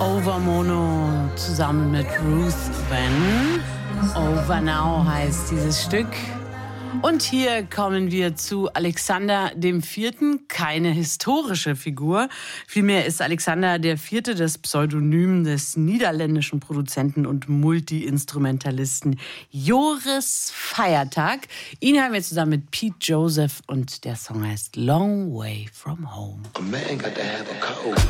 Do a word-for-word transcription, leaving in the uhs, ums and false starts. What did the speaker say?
Overmono zusammen mit Ruth Van. Over Now heißt dieses Stück. Und hier kommen wir zu Alexander dem Vierten, keine historische Figur. Vielmehr ist Alexander der Vierte das Pseudonym des niederländischen Produzenten und Multi-Instrumentalisten Joris Feiertag. Ihn haben wir zusammen mit Pete Joseph und der Song heißt Long Way From Home. A man got to have a code.